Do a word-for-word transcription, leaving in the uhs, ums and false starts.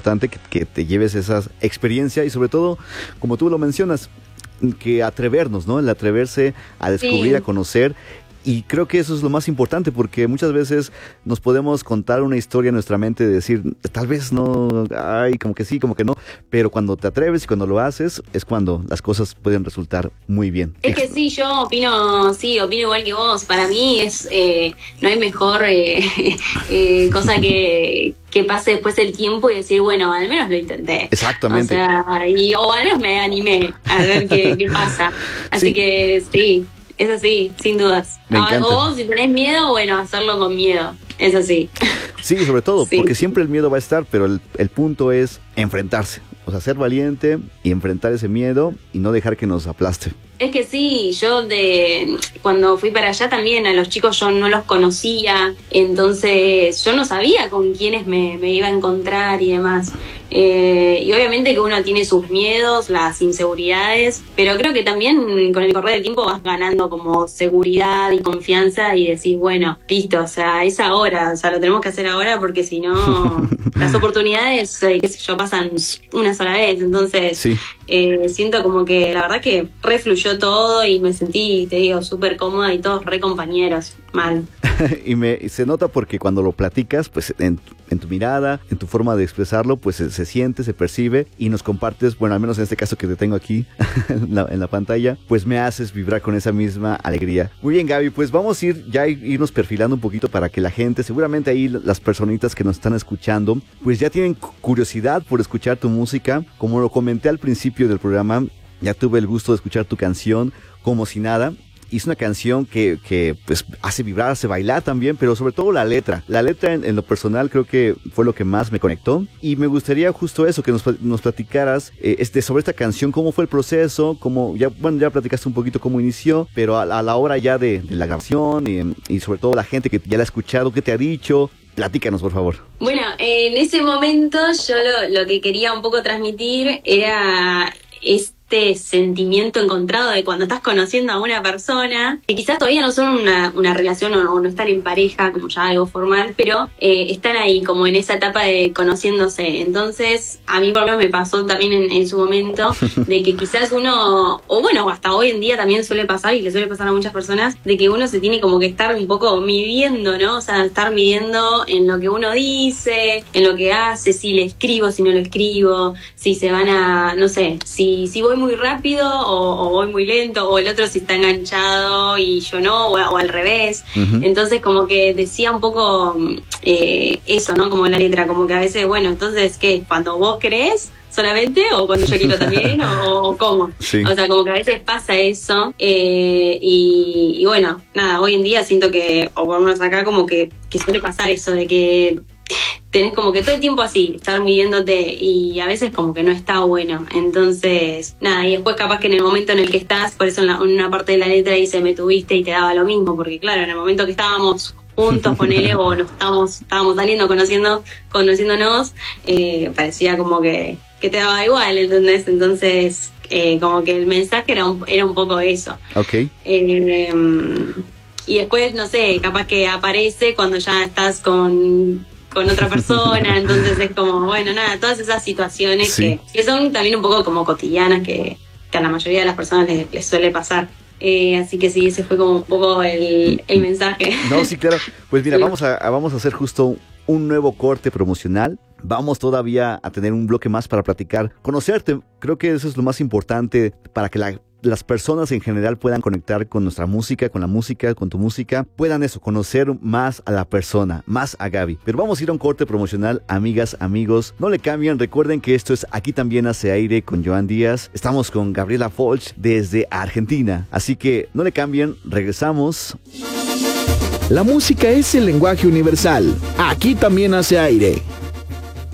importante que, que te lleves esa experiencia y sobre todo, como tú lo mencionas, que atrevernos, ¿no? El atreverse a descubrir, sí. a conocer. Y creo que eso es lo más importante, porque muchas veces nos podemos contar una historia en nuestra mente de decir, tal vez no, ay, como que sí, como que no, pero cuando te atreves y cuando lo haces, es cuando las cosas pueden resultar muy bien. Es que sí, yo opino, sí, opino igual que vos. Para mí es, eh, no hay mejor eh, eh, cosa que... que pase después el tiempo y decir, bueno, al menos lo intenté. Exactamente. O sea, y, o al menos me animé a ver qué, qué pasa. Así sí. que sí, es así, sin dudas. Me encanta. O si tenés miedo, bueno, hacerlo con miedo. Es así. Sí, sobre todo, sí. porque siempre el miedo va a estar, pero el, el punto es enfrentarse. O sea, ser valiente y enfrentar ese miedo y no dejar que nos aplaste. Es que sí, yo de cuando fui para allá también a los chicos yo no los conocía, entonces yo no sabía con quiénes me, me iba a encontrar y demás. Eh, y obviamente que uno tiene sus miedos, las inseguridades, pero creo que también con el correr del tiempo vas ganando como seguridad y confianza y decís, bueno, listo, o sea, es ahora, o sea, lo tenemos que hacer ahora porque si no, las oportunidades, eh, qué sé yo, pasan una sola vez, entonces sí. eh, siento como que la verdad que refluyó todo y me sentí, te digo, súper cómoda y todos re compañeros, mal. y, me, y se nota porque cuando lo platicas, pues en, en tu mirada, en tu forma de expresarlo, pues se, se siente, se percibe y nos compartes, bueno, al menos en este caso que te tengo aquí en, la, en la pantalla, pues me haces vibrar con esa misma alegría. Muy bien, Gaby, pues vamos a ir ya a irnos perfilando un poquito para que la gente, seguramente ahí las personitas que nos están escuchando, pues ya tienen curiosidad por escuchar tu música. Como lo comenté al principio del programa, ya tuve el gusto de escuchar tu canción Como Si Nada. Y es una canción que, que pues hace vibrar, hace bailar también, pero sobre todo la letra. La letra en, en lo personal creo que fue lo que más me conectó. Y me gustaría justo eso, que nos, nos platicaras eh, este, sobre esta canción, cómo fue el proceso, cómo, ya, bueno, ya platicaste un poquito cómo inició, pero a, a la hora ya de, de la grabación y, y sobre todo la gente que ya la ha escuchado, ¿qué te ha dicho? Platícanos, por favor. Bueno, en ese momento yo lo, lo que quería un poco transmitir era este sentimiento encontrado de cuando estás conociendo a una persona, que quizás todavía no son una, una relación o, o no están en pareja, como ya algo formal, pero eh, están ahí como en esa etapa de conociéndose. Entonces, a mí por lo menos me pasó también en, en su momento, de que quizás uno, o bueno, hasta hoy en día también suele pasar, y le suele pasar a muchas personas, de que uno se tiene como que estar un poco midiendo, ¿no? O sea, estar midiendo en lo que uno dice, en lo que hace, si le escribo, si no lo escribo, si se van a, no sé, si, si voy muy rápido o, o voy muy lento, o el otro si está enganchado y yo no, o, o al revés. Uh-huh. Entonces como que decía un poco eh, eso, ¿no? Como la letra, como que a veces, bueno, entonces, ¿qué? Cuando vos querés solamente, o cuando yo quiero también, o, o cómo. Sí. O sea, como que a veces pasa eso, eh, y, y bueno, nada, hoy en día siento que, o por lo menos acá, como que, que suele pasar eso, de que tenés como que todo el tiempo así, estar midiéndote, y a veces como que no está bueno. Entonces, nada, y después capaz que en el momento en el que estás, por eso en, la, en una parte de la letra dice me tuviste y te daba lo mismo, porque claro, en el momento que estábamos juntos con él o nos estábamos, estábamos saliendo, conociendo, conociéndonos, eh, parecía como que, que te daba igual, ¿entendés? Entonces, eh, como que el mensaje era un, era un poco eso. Ok. Eh, eh, y después, no sé, capaz que aparece cuando ya estás con... con otra persona, entonces es como, bueno, nada, todas esas situaciones sí. que, que son también un poco como cotidianas, que, que a la mayoría de las personas les, les suele pasar. Eh, así que sí, ese fue como un poco el, el mensaje. No, sí, claro. Pues mira, sí. vamos a, a vamos a hacer justo un nuevo corte promocional. Vamos todavía a tener un bloque más para platicar, conocerte. Creo que eso es lo más importante para que la las personas en general puedan conectar con nuestra música, con la música, con tu música, puedan eso, conocer más a la persona, más a Gaby. Pero vamos a ir a un corte promocional, amigas, amigos, no le cambien, recuerden que esto es Aquí También Hace Aire con Joan Díaz, estamos con Gabriela Folch desde Argentina, así que no le cambien, regresamos. La música es el lenguaje universal, Aquí También Hace Aire.